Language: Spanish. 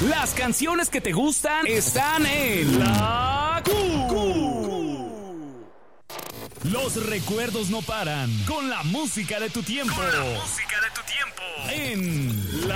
Las canciones que te gustan están en La Q. Los recuerdos no paran con la música de tu tiempo. En